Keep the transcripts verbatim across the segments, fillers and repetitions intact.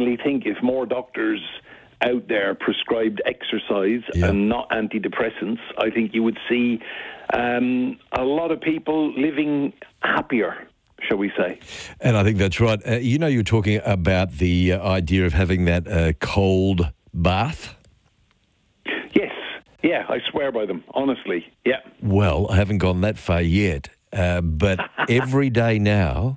personally think if more doctors out there prescribed exercise yeah. and not antidepressants, I think you would see um, a lot of people living happier, shall we say. And I think that's right. Uh, you know, you were talking about the uh, idea of having that uh, cold bath. Yes. Yeah, I swear by them, honestly. Yeah. Well, I haven't gone that far yet, uh, but every day now,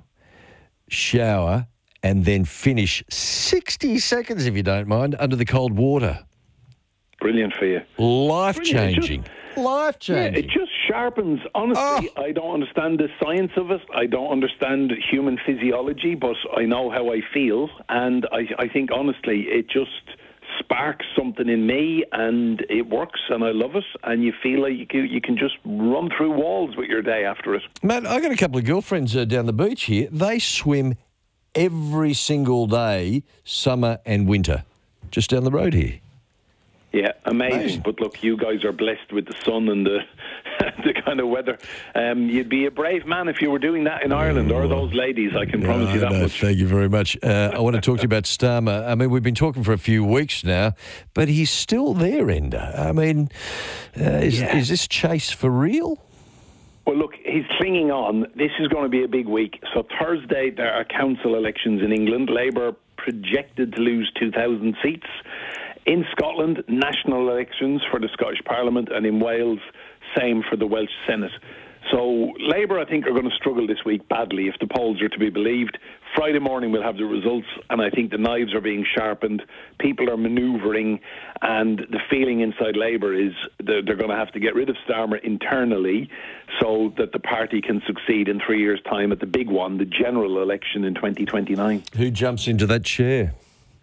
shower and then finish sixty seconds, if you don't mind, under the cold water. Brilliant for you. Life-changing. Just, Life-changing. Yeah, it just sharpens. Honestly, oh. I don't understand the science of it. I don't understand human physiology, but I know how I feel. And I, I think, honestly, it just sparks something in me, and it works, and I love it. And you feel like you can, you can just run through walls with your day after it. Matt, I got a couple of girlfriends uh, down the beach here. They swim every single day, summer and winter, just down the road here. Yeah, amazing. amazing. But look, you guys are blessed with the sun and the the kind of weather. Um, you'd be a brave man if you were doing that in Ireland, or those ladies, I can yeah, promise you that no, much. Thank you very much. Uh, I want to talk to you about Starmer. I mean, we've been talking for a few weeks now, but he's still there, Enda. I mean, uh, is, yeah. is this chase for real? Well, look, he's clinging on. This is going to be a big week. So Thursday, there are council elections in England. Labour projected to lose two thousand seats. In Scotland, national elections for the Scottish Parliament, and in Wales, same for the Welsh Senate. So Labour, I think, are going to struggle this week badly if the polls are to be believed. Friday morning we'll have the results, and I think the knives are being sharpened. People are manoeuvring, and the feeling inside Labour is that they're going to have to get rid of Starmer internally so that the party can succeed in three years' time at the big one, the general election in twenty twenty-nine. Who jumps into that chair?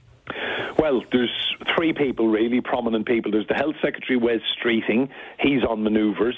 Well, there's three people, really, prominent people. There's the Health Secretary, Wes Streeting. He's on manoeuvres.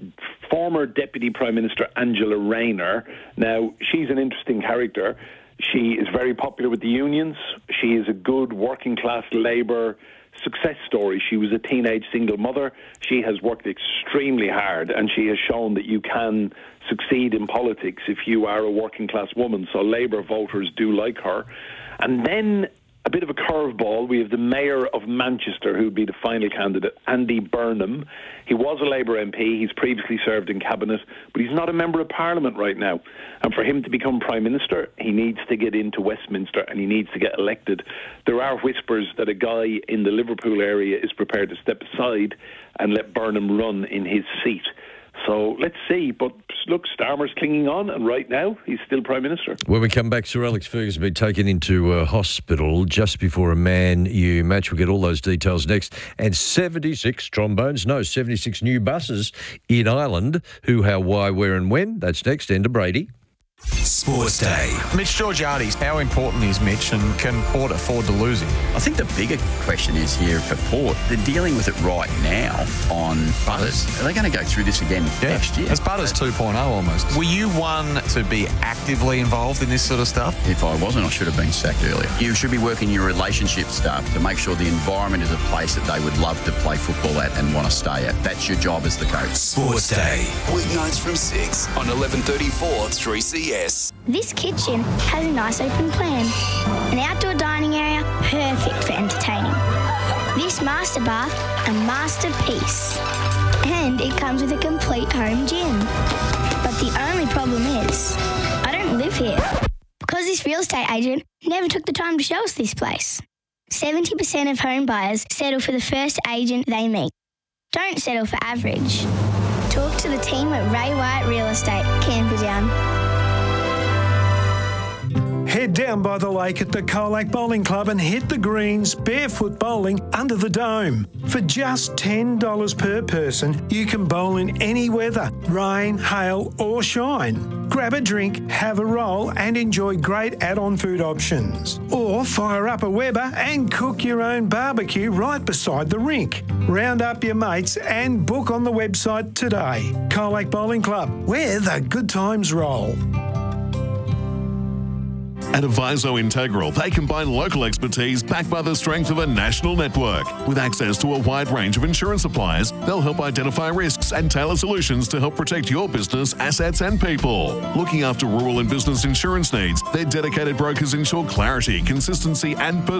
Former Deputy Prime Minister Angela Rayner. Now, she's an interesting character. She is very popular with the unions. She is a good working-class Labour success story. She was a teenage single mother. She has worked extremely hard, and she has shown that you can succeed in politics if you are a working-class woman. So Labour voters do like her. And then a bit of a curveball. We have the Mayor of Manchester, who would be the final candidate, Andy Burnham. He was a Labour M P. He's previously served in Cabinet, but he's not a Member of Parliament right now. And for him to become Prime Minister, he needs to get into Westminster and he needs to get elected. There are whispers that a guy in the Liverpool area is prepared to step aside and let Burnham run in his seat. So let's see. But look, Starmer's clinging on, and right now he's still Prime Minister. When we come back, Sir Alex Ferguson has been taken into a hospital just before a Man U match. We'll get all those details next. And seventy-six trombones, no, seventy-six new buses in Ireland. Who, how, why, where and when? That's next. Enda Brady. Sports Day. Mitch Georgiades, how important is Mitch, and can Port afford to lose him? I think the bigger question is here for Port, they're dealing with it right now on Butters. Are they going to go through this again yeah. next year? It's Butters two point oh almost. Were you one to be actively involved in this sort of stuff? If I wasn't, I should have been sacked earlier. You should be working your relationship stuff to make sure the environment is a place that they would love to play football at and want to stay at. That's your job as the coach. Sports Day. Weeknights from six on eleven thirty-four three C S. This kitchen has a nice open plan. An outdoor dining area, perfect for entertaining. This master bath, a masterpiece. And it comes with a complete home gym. But the only problem is, I don't live here. Because this real estate agent never took the time to show us this place. seventy percent of home buyers settle for the first agent they meet. Don't settle for average. Talk to the team at Ray White Real Estate, Camperdown. Head down by the lake at the Colac Bowling Club and hit the greens barefoot bowling under the dome. For just ten dollars per person, you can bowl in any weather, rain, hail or shine. Grab a drink, have a roll and enjoy great add-on food options. Or fire up a Weber and cook your own barbecue right beside the rink. Round up your mates and book on the website today. Colac Bowling Club, where the good times roll. At Aviso Integral, they combine local expertise backed by the strength of a national network. With access to a wide range of insurance suppliers, they'll help identify risks and tailor solutions to help protect your business, assets and people. Looking after rural and business insurance needs, their dedicated brokers ensure clarity, consistency and personal